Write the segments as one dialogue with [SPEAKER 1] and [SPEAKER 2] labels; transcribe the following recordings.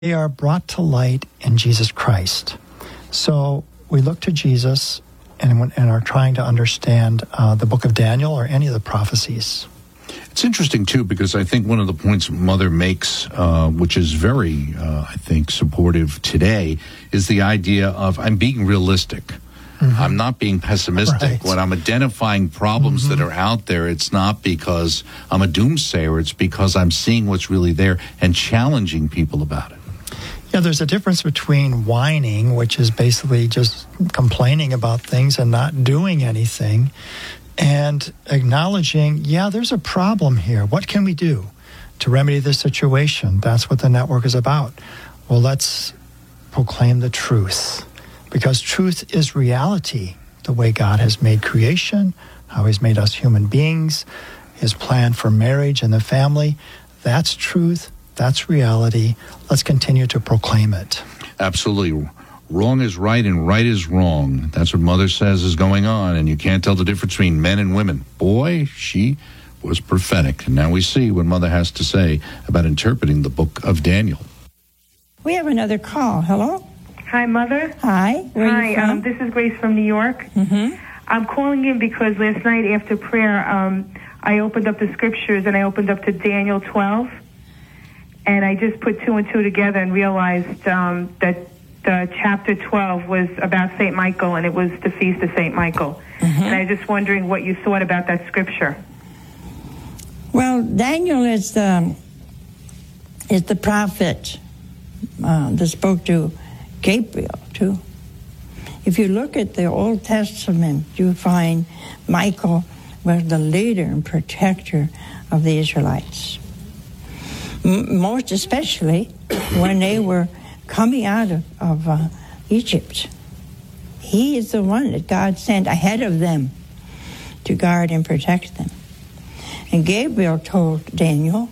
[SPEAKER 1] They are brought to light in Jesus Christ. So we look to Jesus and are trying to understand the book of Daniel or any of the prophecies.
[SPEAKER 2] It's interesting, too, because I think one of the points Mother makes, which is very, I think, supportive today, is the idea of I'm being realistic. Mm-hmm. I'm not being pessimistic. Right. When I'm identifying problems that are out there, it's not because I'm a doomsayer. It's because I'm seeing what's really there and challenging people about it.
[SPEAKER 1] Yeah, there's a difference between whining, which is basically just complaining about things and not doing anything, and acknowledging, yeah, there's a problem here. What can we do to remedy this situation? That's what the network is about. Well, let's proclaim the truth, because truth is reality, the way God has made creation, how he's made us human beings, his plan for marriage and the family. That's truth. That's reality. Let's continue to proclaim it.
[SPEAKER 2] Absolutely. Wrong is right and right is wrong. That's what Mother says is going on, and you can't tell the difference between men and women. Boy, she was prophetic. And now we see what Mother has to say about interpreting the book of Daniel.
[SPEAKER 3] We have another call. Hello?
[SPEAKER 4] Hi, Mother.
[SPEAKER 3] Hi. Where are you from?
[SPEAKER 4] This is Grace from New York.
[SPEAKER 3] Mm-hmm.
[SPEAKER 4] I'm calling in because last night after prayer, I opened up the scriptures and I opened up to Daniel 12. And I just put two and two together and realized that chapter 12 was about St. Michael, and it was the feast of St. Michael. Mm-hmm. And I was just wondering what you thought about that scripture.
[SPEAKER 3] Well, Daniel is the prophet that spoke to Gabriel, too. If you look at the Old Testament, you find Michael was the leader and protector of the Israelites. Most especially when they were coming out of Egypt. He is the one that God sent ahead of them to guard and protect them. And Gabriel told Daniel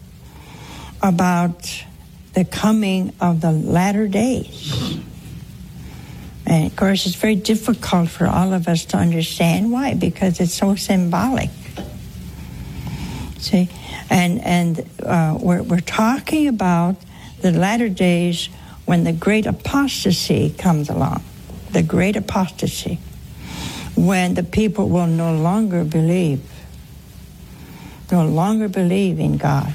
[SPEAKER 3] about the coming of the latter days. And, of course, it's very difficult for all of us to understand. Why? Because it's so symbolic. See? And we're talking about the latter days when the great apostasy comes along. The great apostasy. When the people will no longer believe. No longer believe in God.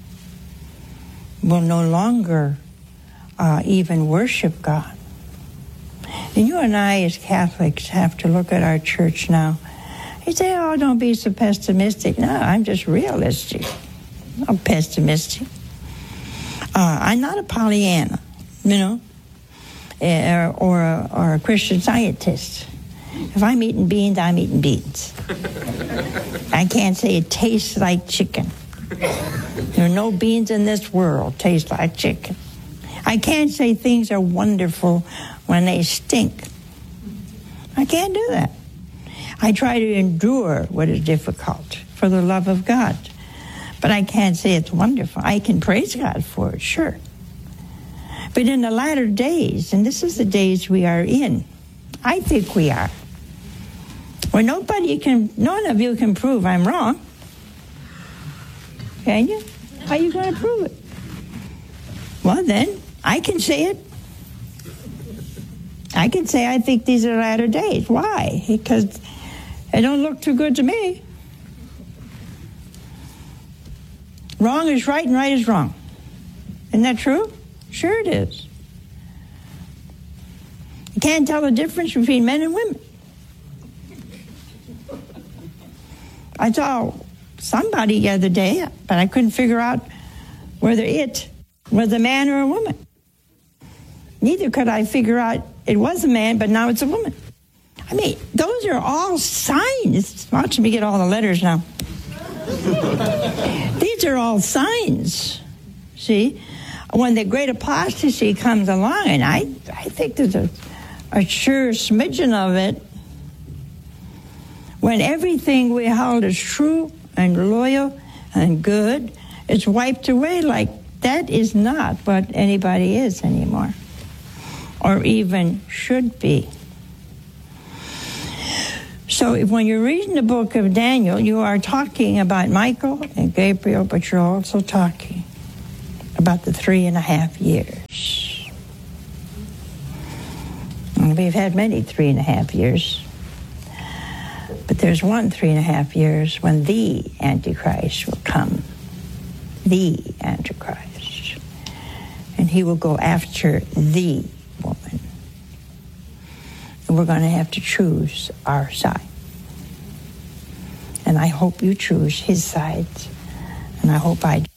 [SPEAKER 3] Will no longer even worship God. And you and I as Catholics have to look at our church now. You say, oh, don't be so pessimistic. No, I'm just realistic. I'm pessimistic. I'm not a Pollyanna, or a Christian Scientist. If I'm eating beans, I'm eating beans. I can't say it tastes like chicken. There are no beans in this world taste like chicken. I can't say things are wonderful when they stink. I can't do that. I try to endure what is difficult for the love of God. But I can't say it's wonderful. I can praise God for it, sure. But in the latter days, and this is the days we are in, I think we are, where none of you can prove I'm wrong. Can you? How are you going to prove it? Well, then, I can say it. I can say I think these are latter days. Why? Because they don't look too good to me. Wrong is right and right is wrong. Isn't that true? Sure it is. You can't tell the difference between men and women. I saw somebody the other day, but I couldn't figure out whether it was a man or a woman. Neither could I figure out it was a man, but now it's a woman. I mean, those are all signs. Watch me get all the letters now. These are all signs. See? When the great apostasy comes along, and I think there's a sure smidgen of it, when everything we held as true and loyal and good is wiped away, like that is not what anybody is anymore, or even should be. So when you're reading the book of Daniel, you are talking about Michael and Gabriel, but you're also talking about the 3.5 years. And we've had many 3.5 years. But there's one 3.5 years when the Antichrist will come. The Antichrist. And he will go after the woman. And we're going to have to choose our side. And I hope you choose his side. And I hope I do.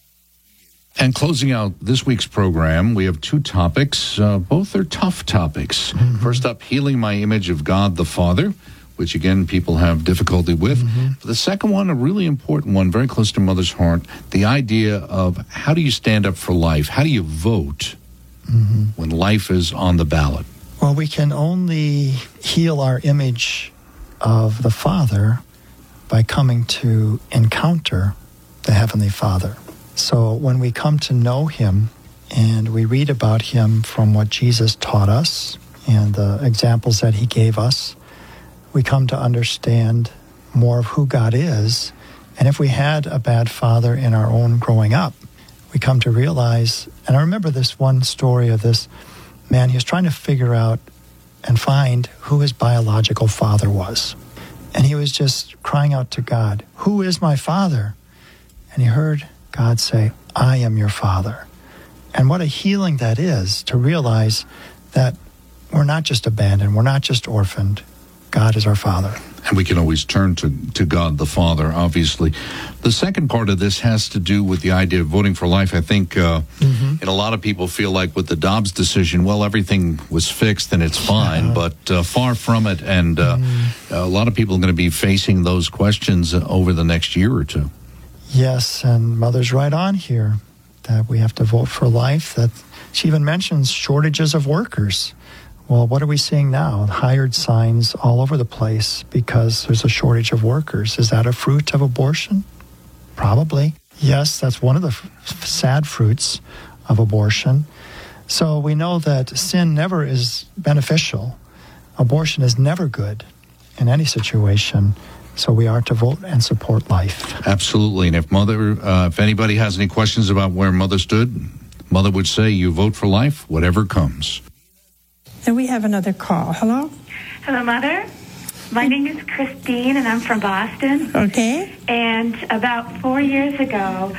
[SPEAKER 2] And closing out this week's program, we have two topics. Both are tough topics. Mm-hmm. First up, healing my image of God the Father, which, again, people have difficulty with. Mm-hmm. The second one, a really important one, very close to Mother's heart, the idea of how do you stand up for life? How do you vote when life is on the ballot?
[SPEAKER 1] Well, we can only heal our image of the Father by coming to encounter the Heavenly Father. So when we come to know him and we read about him from what Jesus taught us and the examples that he gave us, we come to understand more of who God is. And if we had a bad father in our own growing up, we come to realize, and I remember this one story of this man, he was trying to figure out and find who his biological father was. And he was just crying out to God, "Who is my father?" And he heard God say, "I am your father." And what a healing that is to realize that we're not just abandoned, we're not just orphaned. God is our Father.
[SPEAKER 2] And we can always turn to God the Father, obviously. The second part of this has to do with the idea of voting for life. I think and a lot of people feel like with the Dobbs decision, well, everything was fixed and it's fine, but far from it. And a lot of people are going to be facing those questions over the next year or two.
[SPEAKER 1] Yes, and Mother's right on here, that we have to vote for life. That she even mentions shortages of workers. Well, what are we seeing now? Hired signs all over the place because there's a shortage of workers. Is that a fruit of abortion? Probably. Yes, that's one of the sad fruits of abortion. So we know that sin never is beneficial. Abortion is never good in any situation. So we are to vote and support life.
[SPEAKER 2] Absolutely. And if anybody has any questions about where Mother stood, Mother would say, you vote for life, whatever comes.
[SPEAKER 3] Then we have another call. Hello?
[SPEAKER 5] Hello, Mother. My name is Christine, and I'm from Boston.
[SPEAKER 3] Okay.
[SPEAKER 5] And about 4 years ago,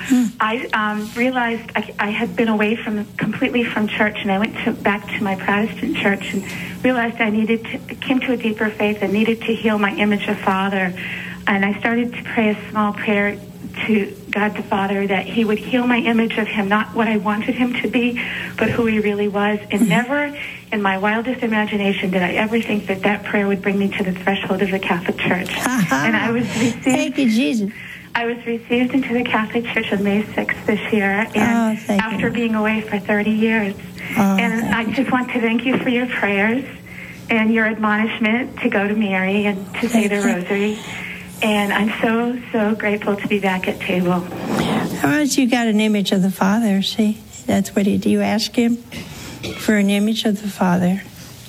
[SPEAKER 5] I realized I had been away completely from church, and I went back to my Protestant church and realized came to a deeper faith and needed to heal my image of Father. And I started to pray a small prayer to God the Father that he would heal my image of him, not what I wanted him to be, but who he really was. And never in my wildest imagination did I ever think that prayer would bring me to the threshold of the Catholic Church. And I was received.
[SPEAKER 3] Thank you, Jesus.
[SPEAKER 5] I was received into the Catholic Church on May 6th this year, and after being away for 30 years. And I just want to thank you for your prayers and your admonishment to go to Mary and to say the Rosary. And I'm so, so grateful to be back at table.
[SPEAKER 3] How you got an image of the Father? See, that's what do you ask him for an image of the Father?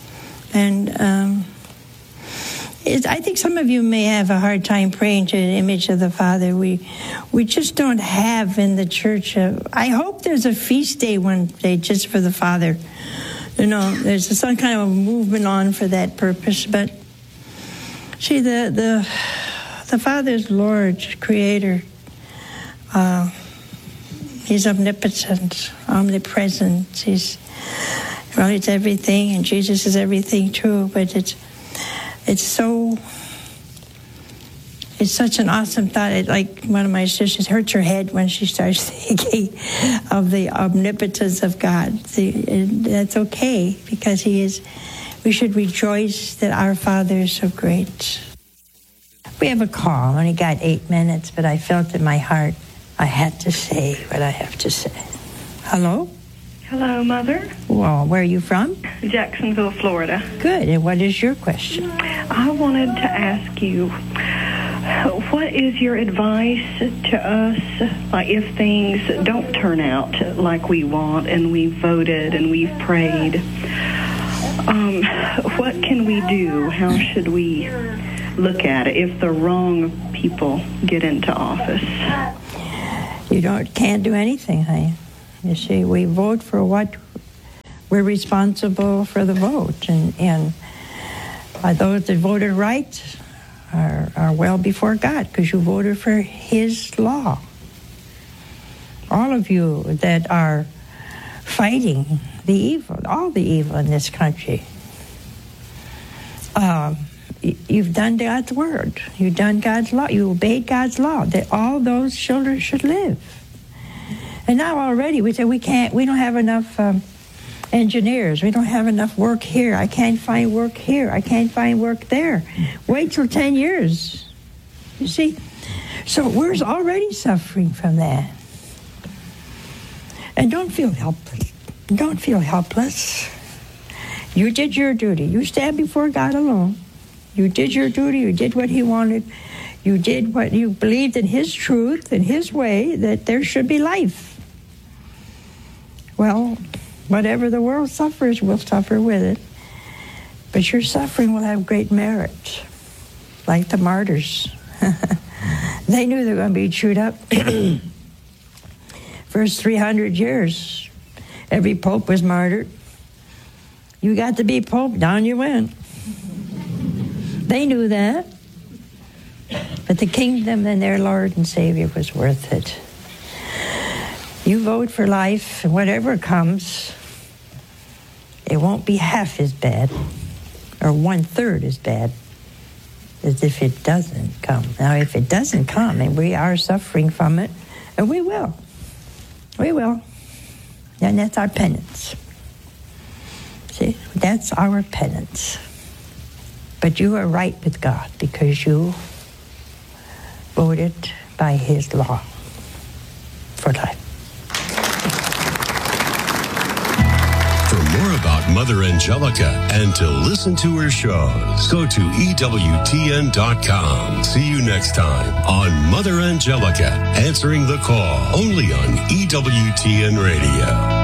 [SPEAKER 3] And I think some of you may have a hard time praying to an image of the Father. We just don't have in the church. I hope there's a feast day one day just for the Father. You know, there's some kind of a movement on for that purpose. But see, the Father's Lord, Creator. He's omnipotent, omnipresent. He's everything, and Jesus is everything too. But it's such an awesome thought. It, like one of my sisters, hurts her head when she starts thinking of the omnipotence of God. That's okay, because He is. We should rejoice that our Father is so great. We have a call. I only got 8 minutes, but I felt in my heart I had to say what I have to say. Hello?
[SPEAKER 6] Hello, Mother.
[SPEAKER 3] Well, where are you from?
[SPEAKER 6] Jacksonville, Florida.
[SPEAKER 3] Good. And what is your question?
[SPEAKER 6] I wanted to ask you, what is your advice to us, like if things don't turn out like we want and we've voted and we've prayed? What can we do? How should we look at it if the wrong people get into office?
[SPEAKER 3] You can't do anything, honey. You see, we vote for what we're responsible for the vote. And those that voted right are well before God because you voted for His law. All of you that are fighting the evil, all the evil in this country, you've done God's word. You've done God's law. You obeyed God's law that all those children should live. And now already we say we don't have enough engineers. We don't have enough work here. I can't find work here. I can't find work there. Wait till 10 years. You see? So we're already suffering from that. And don't feel helpless. Don't feel helpless. You did your duty. You stand before God alone. You did your duty. You did what He wanted. You did what you believed in His truth and His way, that there should be life. Well, whatever the world suffers, we'll suffer with it. But your suffering will have great merit, like the martyrs. They knew they were going to be chewed up. First 300 years, every pope was martyred. You got to be pope, down you went. They knew that. But the kingdom and their Lord and Savior was worth it. You vote for life, and whatever comes, it won't be half as bad, or 1/3 as bad, as if it doesn't come. Now, if it doesn't come, and we are suffering from it, and we will. We will. And that's our penance. See, that's our penance. But you are right with God because you voted by His law for life.
[SPEAKER 7] For more about Mother Angelica and to listen to her shows, go to EWTN.com. See you next time on Mother Angelica, answering the call only on EWTN Radio.